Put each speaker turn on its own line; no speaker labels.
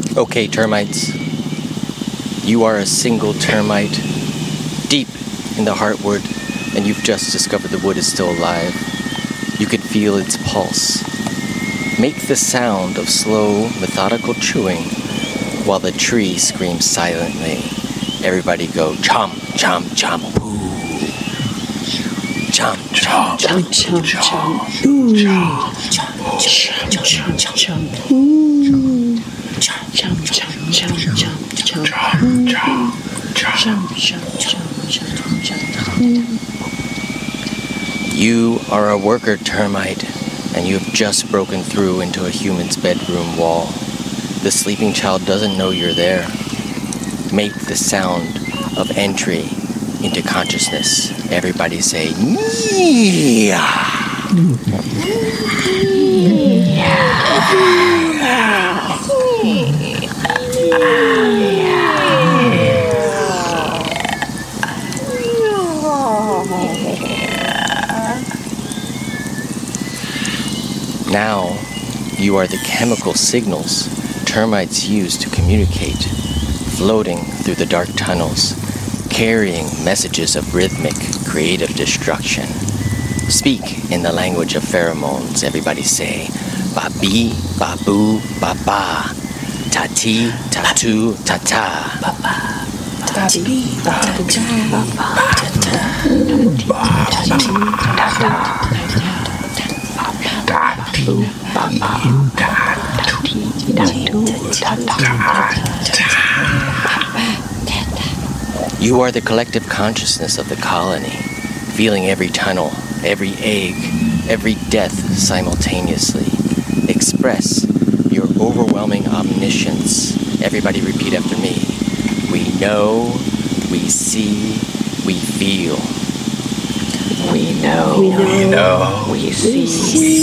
Okay, termites. You are a single termite, deep in the heartwood, and you've just discovered the wood is still alive. You could feel its pulse. Make the sound of slow, methodical chewing while the tree screams silently. Everybody go chomp, chomp, chomp, poo. Chomp, chomp, chomp, chomp, chomp, poo. Chomp, chomp, chomp, chomp, poo. Chomp, chomp, chomp, chomp, chomp, chomp, chomp, chomp, chomp. You are a worker termite, and you have just broken through into a human's bedroom wall. The sleeping child doesn't know you're there. Make the sound of entry into consciousness. Everybody say, yeah. Now, you are the chemical signals termites use to communicate, floating through the dark tunnels, carrying messages of rhythmic, creative destruction. Speak in the language of pheromones. Everybody say, ba-bee, ba-boo, ba-ba, ta-ti, ta-tu, ta-ta. Ta-ti, ta-tu, You are the collective consciousness of the colony, feeling every tunnel, every egg, every death simultaneously. Express your overwhelming omniscience. Everybody repeat after me. We know, we see, we feel. We know, we see.